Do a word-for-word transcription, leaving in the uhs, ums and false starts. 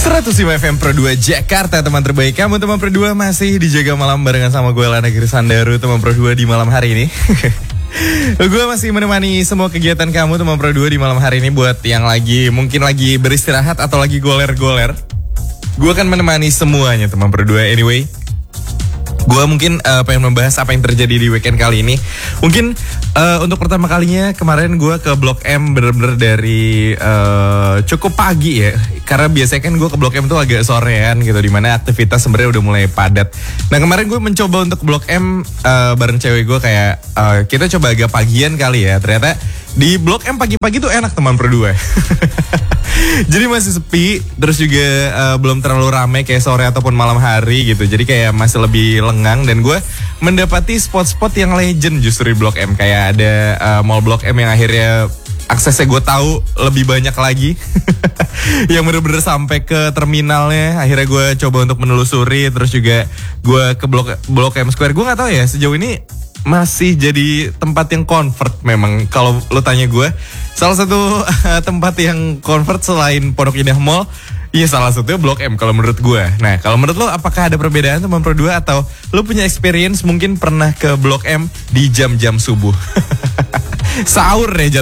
seratus lima F M Pro dua Jakarta, teman terbaik kamu. Teman Pro dua masih dijaga malam barengan sama gue Lana Grisandaru, teman Pro dua di malam hari ini. Gue masih menemani semua kegiatan kamu teman Pro dua di malam hari ini. Buat yang lagi mungkin lagi beristirahat atau lagi goler-goler, gue akan menemani semuanya teman Pro dua. Anyway, gue mungkin uh, pengen membahas apa yang terjadi di weekend kali ini. Mungkin uh, untuk pertama kalinya kemarin gue ke Blok M bener-bener dari uh, cukup pagi ya. Karena biasanya kan gue ke Blok M tuh agak sorean gitu, dimana aktivitas sebenarnya udah mulai padat. Nah kemarin gue mencoba untuk Blok M uh, bareng cewek gue, kayak uh, kita coba agak pagian kali ya. Ternyata di Blok M pagi-pagi tuh enak teman Pro dua. Jadi masih sepi, terus juga uh, belum terlalu ramai kayak sore ataupun malam hari gitu. Jadi kayak masih lebih lengang, dan gue mendapati spot-spot yang legend justru di Blok M. Kayak ada uh, mall Blok M yang akhirnya aksesnya gue tahu lebih banyak lagi. Yang bener-bener sampai ke terminalnya. Akhirnya gue coba untuk menelusuri, terus juga gue ke Blok Blok M Square. Gue nggak tahu ya sejauh ini masih jadi tempat yang convert. Memang kalau lo tanya gue, salah satu tempat yang convert selain Pondok Indah Mall, iya salah satunya Blok M kalau menurut gue. Nah kalau menurut lo apakah ada perbedaan teman Pro dua, atau lo punya experience mungkin pernah ke Blok M di jam-jam subuh? Sahur ya